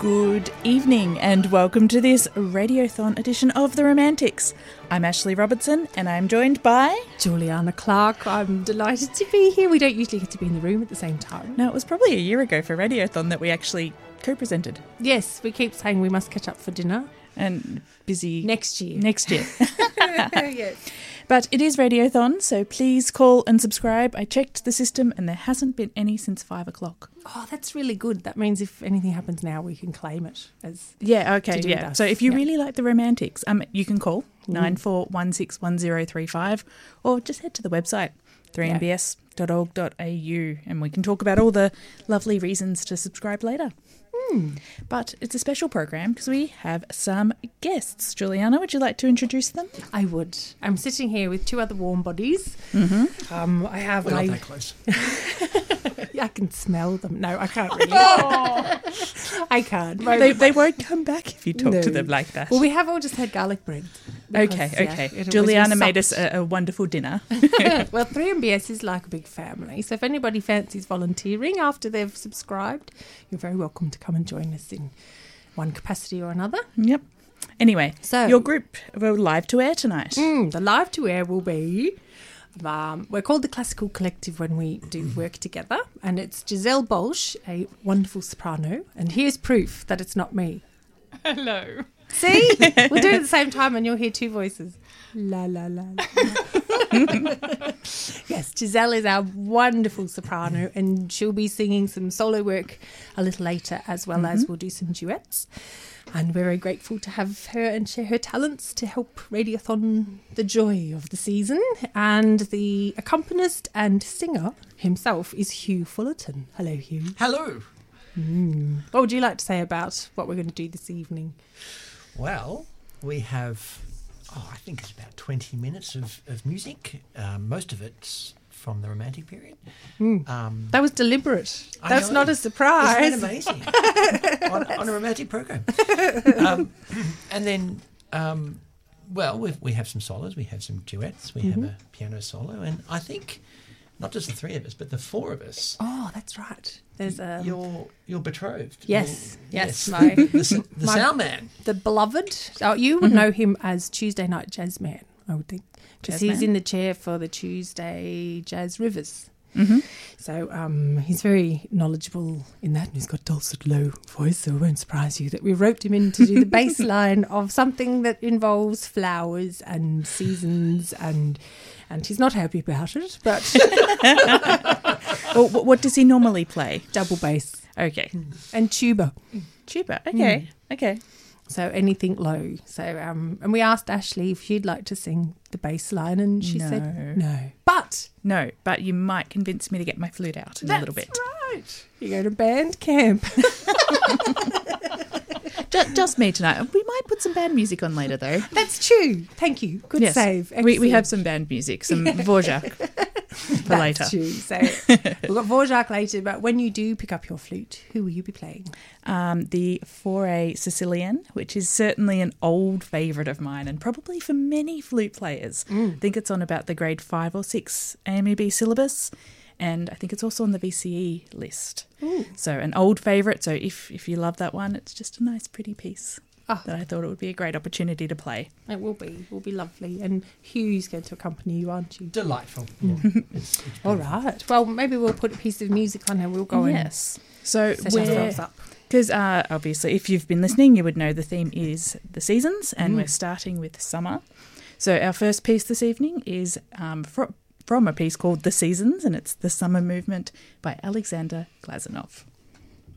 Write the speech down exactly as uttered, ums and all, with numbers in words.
Good evening and welcome to this Radiothon edition of The Romantics. I'm Ashley Robertson and I'm joined by... Juliana Clark. I'm delighted to be here. We don't usually get to be in the room at the same time. No, it was probably a year ago for Radiothon that we actually co-presented. Yes, we keep saying we must catch up for dinner. And busy... Next year. Next year. Yes. But it is Radiothon, so please call and subscribe. I checked the system and there hasn't been any since five o'clock. Oh, that's really good. That means if anything happens now, we can claim it as... Yeah, okay, to do yeah. with us. So if you Yeah. really like The Romantics, um, you can call nine four one six one zero three five or just head to the website three m b s dot org dot a u and we can talk about all the lovely reasons to subscribe later. Mm. But it's a special program because we have some guests. Juliana, would you like to introduce them? I would. I'm sitting here with two other warm bodies. Mm-hmm. Um, I have We're my... not that close. I can smell them. No, I can't really. I can't. My- They, they won't come back if you talk No. to them like that. Well, we have all just had garlic bread. because, okay, yeah, okay. it was Juliana a made us soft- a, a wonderful dinner. Well, three M B S is like a big family. So if anybody fancies volunteering after they've subscribed, you're very welcome to come and join us in one capacity or another. Yep. Anyway, So your group were live to air tonight. mm, the live to air will be... Um, we're called the Classical Collective when we do work together. And it's Giselle Bolsch, a wonderful soprano. And here's proof that it's not me. Hello. See? We'll do it at the same time and you'll hear two voices. La, la, la, la. Yes, Giselle is our wonderful soprano and she'll be singing some solo work a little later as well Mm-hmm. as we'll do some duets. And we're very grateful to have her and share her talents to help Radiothon the joy of the season. And the accompanist and singer himself is Hugh Fullerton. Hello, Hugh. Hello. Mm. What would you like to say about what we're going to do this evening? Well, we have, oh, I think it's about twenty minutes of, of music. Um, most of it's from the Romantic period. Mm. Um, That was deliberate. I That's know. not a surprise. Isn't that amazing? on, on a romantic program. Um, and then, um, well, we've, we have some solos, we have some duets, we Mm-hmm. have a piano solo, and I think not just the three of us, but the four of us. Oh, that's right. There's a You're you're betrothed. yes, You're- yes, my the, s- the my- sound man. the beloved. Oh, you would know him as Tuesday Night Jazz Man, I would think, because Jazz he's Man? in the chair for the Tuesday Jazz Rivers. Mm-hmm. So um, he's very knowledgeable in that, and he's got a dulcet low voice, so it won't surprise you that we roped him in to do the bass line of something that involves flowers and seasons, and and he's not happy about it, but Well, wh- what does he normally play? double bass Okay. and tuba. Tuba. Okay. Okay. So anything low. So um, and we asked Ashley if she'd like to sing the bass line, and she No. said no. But No, but you might convince me to get my flute out in a little bit. right. You go to band camp. Just, just me tonight. We might put some band music on later, though. That's true. Thank you. Good Yes. save. We, we Excellent. have some band music, some Dvorak for That's later. true. So we've got Dvorak later, but when you do pick up your flute, who will you be playing? Um, the Fauré Sicilienne, which is certainly an old favourite of mine and probably for many flute players. I think it's on about the grade five or six A M E B syllabus, and I think it's also on the V C E list. Ooh. So an old favourite. So if, if you love that one, it's just a nice, pretty piece Oh. that I thought it would be a great opportunity to play. It will be. Will be lovely. And Hugh's going to accompany you, aren't you? Delightful. Yeah. It's, it's All beautiful. right. Well, maybe we'll put a piece of music on and we'll go Yes. So and set we're... ourselves up. Because uh, obviously, if you've been listening, you would know the theme is the seasons, and Mm. we're starting with summer. So our first piece this evening is um, fro- from a piece called The Seasons, and it's The Summer Movement by Alexander Glazunov.